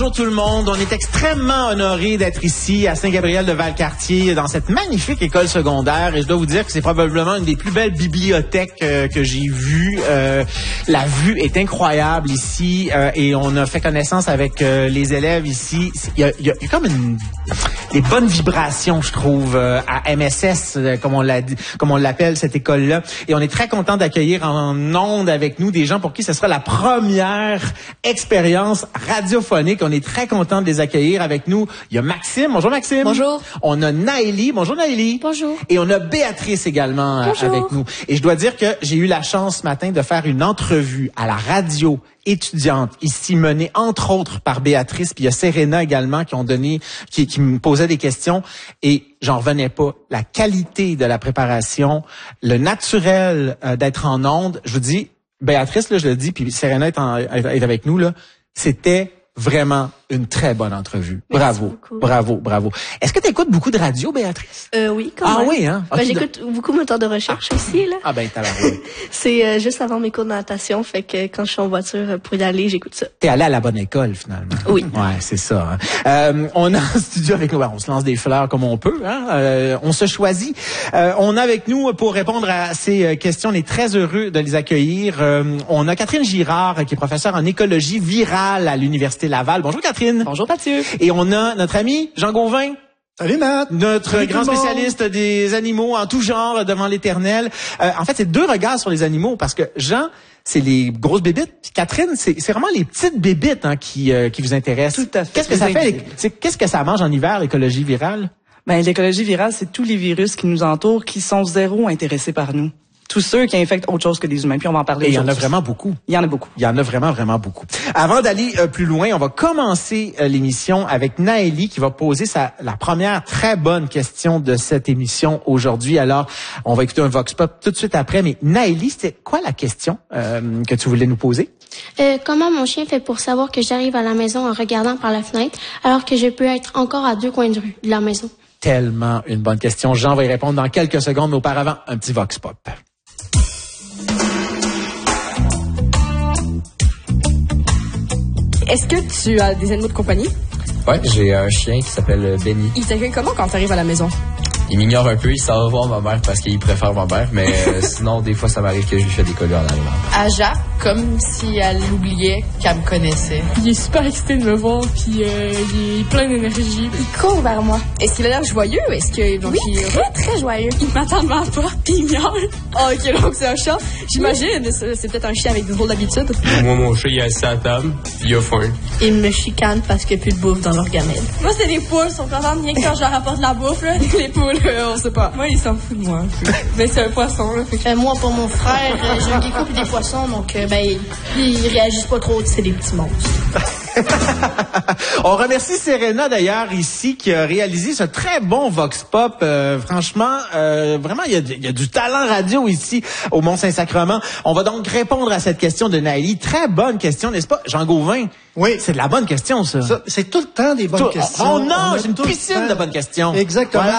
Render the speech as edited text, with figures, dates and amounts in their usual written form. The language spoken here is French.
Bonjour tout le monde, on est extrêmement honorés d'être ici à Saint-Gabriel-de-Valcartier dans cette magnifique école secondaire et je dois vous dire que c'est probablement une des plus belles bibliothèques que j'ai vues. La vue est incroyable ici et on a fait connaissance avec les élèves ici. Il y a comme des bonnes vibrations, je trouve, à MSS, comme on l'appelle cette école-là. Et on est très content d'accueillir en ondes avec nous des gens pour qui ce sera la première expérience radiophonique. On est très content de les accueillir avec nous. Il y a Maxime. Bonjour Maxime. Bonjour. On a Naëlie. Bonjour Naëlie. Bonjour. Et on a Béatrice également avec nous. Et je dois dire que j'ai eu la chance ce matin de faire une entrevue à la radio étudiante ici menée entre autres par Béatrice, puis il y a Serena également qui me posait des questions et j'en revenais pas. La qualité de la préparation, le naturel d'être en onde. Je vous dis, Béatrice, là, je le dis, puis Serena est avec nous, là, c'était vraiment une très bonne entrevue. Bravo, bravo. Est-ce que tu écoutes beaucoup de radio, Béatrice? Oui, quand même. Ah oui, hein? Ben, j'écoute beaucoup mon temps de recherche aussi, là. Ah ben, t'as l'air. C'est juste avant mes cours de natation, fait que quand je suis en voiture pour y aller, j'écoute ça. T'es allé à la bonne école, finalement. Oui. Ouais, c'est ça. Hein. On a un studio avec nous. On se lance des fleurs comme on peut. Hein. On se choisit. On a avec nous, pour répondre à ces questions, on est très heureux de les accueillir. On a Catherine Girard, qui est professeure en écologie virale à l'Université Laval. Bonjour, Catherine. Bonjour, Mathieu. Et on a notre ami Jean Gauvin. Salut Matt. Notre grand spécialiste des animaux en tout genre devant l'éternel. En fait, c'est deux regards sur les animaux parce que Jean, c'est les grosses bébites. Catherine, c'est vraiment les petites bébites qui vous intéressent. Tout à fait. Qu'est-ce que ça fait? Qu'est-ce que ça mange en hiver, l'écologie virale? Ben, l'écologie virale, c'est tous les virus qui nous entourent qui sont zéro intéressés par nous. Tous ceux qui infectent autre chose que les humains. Puis on va en parler. Et il y en a vraiment beaucoup. Il y en a beaucoup. Il y en a vraiment beaucoup. Avant d'aller plus loin, on va commencer l'émission avec Naëlie qui va poser la première très bonne question de cette émission aujourd'hui. Alors, on va écouter un Vox Pop tout de suite après. Mais Naëlie, c'était quoi la question que tu voulais nous poser? Comment mon chien fait pour savoir que j'arrive à la maison en regardant par la fenêtre alors que je peux être encore à 2 coins de rue de la maison? Tellement une bonne question. Jean va y répondre dans quelques secondes. Mais auparavant, un petit Vox Pop. Est-ce que tu as des animaux de compagnie? Ouais, j'ai un chien qui s'appelle Benny. Il t'accueille comment quand tu arrives à la maison? Il m'ignore un peu, il s'en va voir ma mère parce qu'il préfère ma mère, mais sinon, des fois, ça m'arrive que je lui fais des collants en allemand. À Jacques, comme si elle oubliait qu'elle me connaissait. Il est super excité de me voir, puis il est plein d'énergie. Il court vers moi. Est-ce qu'il a l'air joyeux? Est-ce que donc oui, très joyeux. Il m'attend devant la porte, puis il miaule. Oh, ok, donc c'est un chat. J'imagine, c'est peut-être un chien avec des drôles d'habitudes. Moi, mon chat, il est assis à la table, puis il a faim. Il me chicane parce qu'il n'y a plus de bouffe dans leur gamelle. Moi, c'est des poules, ils sont contents bien que quand je leur apporte la bouffe, là. Les poules, on sait pas. Moi, il s'en fout de moi. Mais c'est un poisson, là. Moi, pour mon frère, j'ai un gecko et des poissons, donc ils réagissent pas trop, c'est des petits monstres. On remercie Serena d'ailleurs ici qui a réalisé ce très bon Vox Pop. Franchement, vraiment, il y a du talent radio ici au Mont-Saint-Sacrement. On va donc répondre à cette question de Naëlie. Très bonne question, n'est-ce pas, Jean Gauvin? Oui. C'est de la bonne question, ça. C'est tout le temps des bonnes questions. On a une piscine de bonnes questions. Exactement. Voilà.